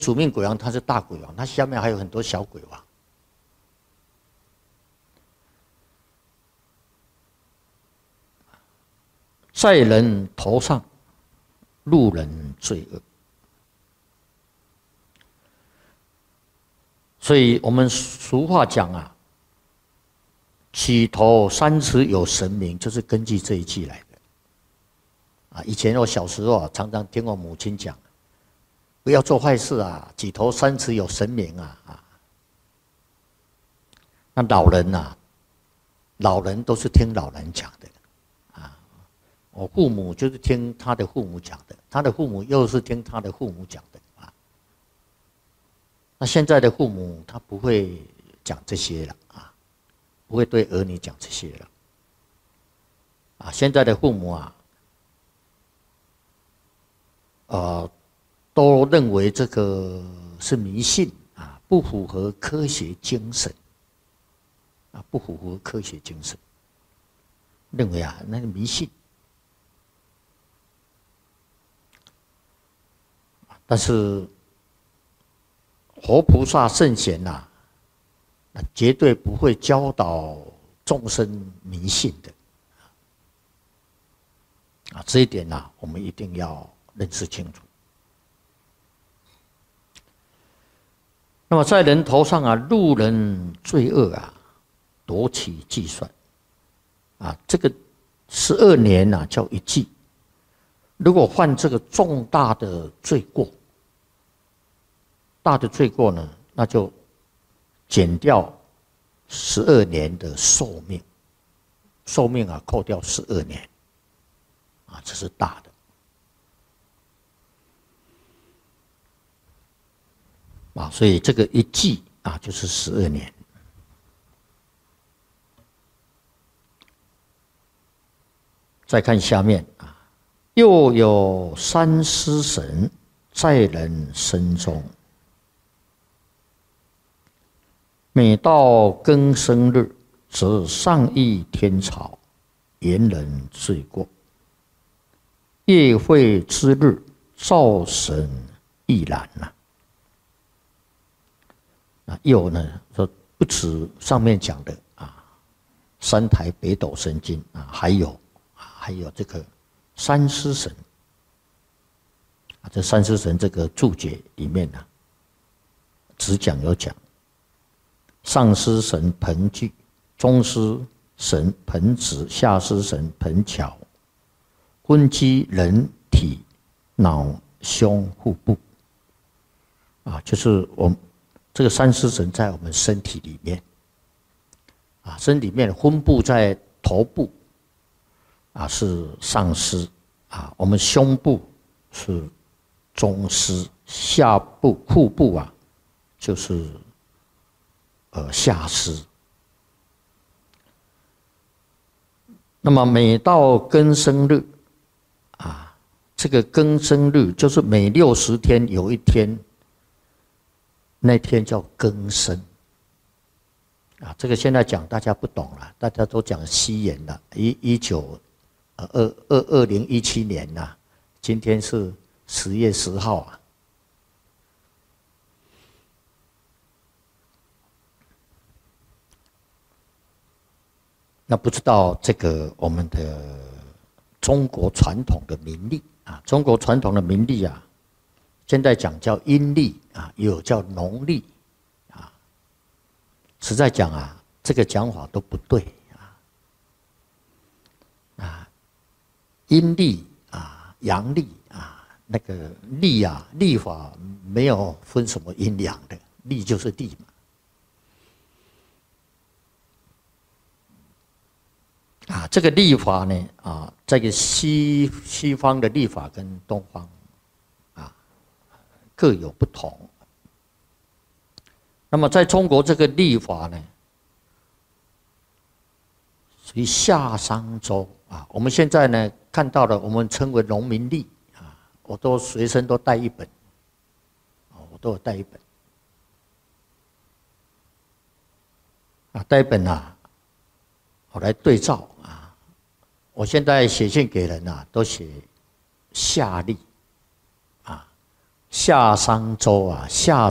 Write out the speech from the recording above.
主命鬼王他是大鬼王，他下面还有很多小鬼王。在人头上，路人罪恶。所以我们俗话讲啊，举头三尺有神明，就是根据这一句来的。啊，以前我小时候常常听我母亲讲，不要做坏事啊，举头三尺有神明啊。那老人啊，老人都是听老人讲的。我父母就是听他的父母讲的，他的父母又是听他的父母讲的啊。那现在的父母他不会讲这些了啊，不会对儿女讲这些了啊。现在的父母啊，都认为这个是迷信啊，不符合科学精神啊，不符合科学精神，认为啊那个迷信。但是活菩萨圣贤呐，那绝对不会教导众生迷信的啊，这一点呐，我们一定要认识清楚。那么在人头上啊，路人罪恶啊，夺其计算啊，这个12年呐，叫一计。如果犯这个重大的罪过，大的罪过呢，那就减掉12年的寿命，寿命啊扣掉12年，啊，这是大的。啊，所以这个一计啊就是12年。再看下面啊，又有三尸神在人身中。每到庚申日，则上议天朝，言人罪过。夜会之日，灶神亦然呐。又呢说不止上面讲的啊，三台北斗神经啊，还有这个三尸神啊，这三尸神这个注解里面呢，只讲有讲。上尸神盆具，中尸神盆子，下尸神盆桥，昏居人体脑胸腹部啊，就是我们这个三尸神在我们身体里面啊，身体里面昏部在头部啊是上尸啊，我们胸部是中尸，下部腹部啊就是下尸。那么每到庚申日啊，这个庚申日就是每60天有一天，那天叫庚申啊。这个现在讲大家不懂了，大家都讲西元了，2017年呐，今天是10月10号啊。那不知道这个我们的中国传统的民历啊，中国传统的民历啊，现在讲叫阴历啊，也有叫农历啊。实在讲啊，这个讲法都不对啊。阴历啊，阳历啊，那个历啊，历法没有分什么阴阳的，历就是历嘛。啊，这个历法呢，啊，这个西方的历法跟东方，啊，各有不同。那么在中国这个历法呢，属于夏商周啊。我们现在呢看到的，我们称为农民历啊，我都随身都带一本，我都有带一本，啊，带一本啊，我来对照。我现在写信给人啊，都写夏历啊， 夏商周啊，夏